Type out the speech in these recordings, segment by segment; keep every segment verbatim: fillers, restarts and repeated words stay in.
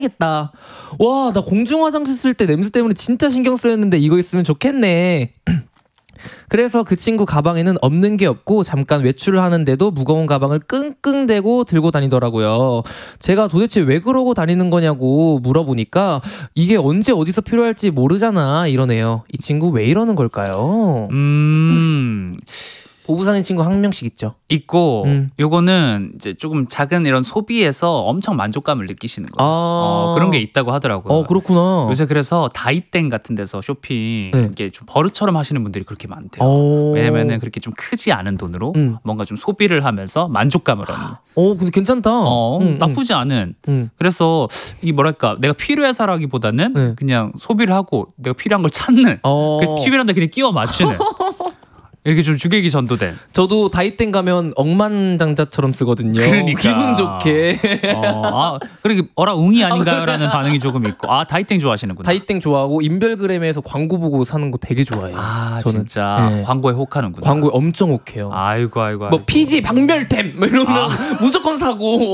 겠다. 와, 나 공중 화장실 쓸 때 냄새 때문에 진짜 신경 쓰였는데 이거 있으면 좋겠네. 그래서 그 친구 가방에는 없는 게 없고 잠깐 외출을 하는데도 무거운 가방을 끙끙대고 들고 다니더라고요. 제가 도대체 왜 그러고 다니는 거냐고 물어보니까 이게 언제 어디서 필요할지 모르잖아 이러네요. 이 친구 왜 이러는 걸까요? 음... 보부상인 친구 한 명씩 있죠. 있고 음. 요거는 이제 조금 작은 이런 소비에서 엄청 만족감을 느끼시는 거예요. 아. 어, 그런 게 있다고 하더라고요. 어, 그렇구나. 요새 그래서 다이땡 같은 데서 쇼핑 네. 이게 좀 버릇처럼 하시는 분들이 그렇게 많대요. 오. 왜냐면은 그렇게 좀 크지 않은 돈으로 음. 뭔가 좀 소비를 하면서 만족감을 얻는. 어, 근데 괜찮다. 어, 음, 나쁘지 않은. 음. 그래서 이 뭐랄까 내가 필요해서라기보다는 네. 그냥 소비를 하고 내가 필요한 걸 찾는. 어. 그 필요한데 그냥 끼워 맞추는. 이렇게 좀 주객이 전도된. 저도 다이땡 가면 억만장자처럼 쓰거든요. 그러니까. 기분 좋게. 어, 아, 그러게 어라 웅이 아닌가요라는 반응이 조금 있고. 아, 다이땡 좋아하시는구나. 다이땡 좋아하고 인별그램에서 광고 보고 사는 거 되게 좋아해요. 아, 저는. 진짜 네. 광고에 혹하는구나. 광고에 엄청 혹해요. 아이고 아이고. 뭐 아이고. 피지 박멸템 뭐 이러면 아. 무조건 사고.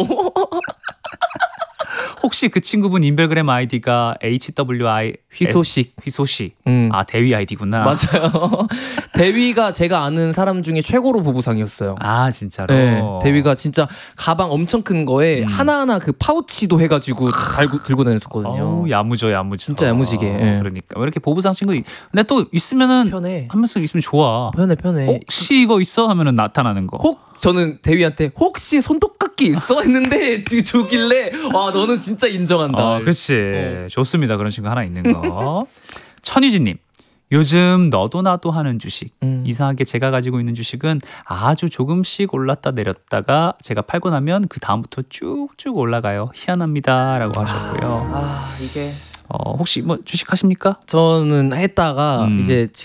혹시 그 친구분 인별그램 아이디가 에이치더블유아이 휘소식. 휘소식. 음. 아, 대위 아이디구나. 맞아요. 대위가 제가 아는 사람 중에 최고로 보부상이었어요. 아, 진짜로. 네, 대위가 진짜 가방 엄청 큰 거에 음. 하나하나 그 파우치도 해가지고 달고 들고 다녔었거든요. 어우, 야무져 야무져. 진짜 야무지게. 예. 그러니까 왜 이렇게 보부상 친구. 근데 또 있으면은 편해. 한 명씩 있으면 좋아. 편해 편해. 혹시 이거 있어 하면은 나타나는 거. 혹 저는 대위한테 혹시 손톱깎이 있어 했는데 지금 주길래 와 너는 진짜 인정한다. 어, 그렇지. 어. 좋습니다. 그런 친구 하나 있는 거. 천유진님. 요즘 너도 나도 하는 주식. 음. 이상하게 제가 가지고 있는 주식은 아주 조금씩 올랐다 내렸다가 제가 팔고 나면 그 다음부터 쭉쭉 올라가요. 희한합니다. 라고 하셨고요. 아 이게 어, 혹시 뭐 주식 하십니까? 저는 했다가 음. 이제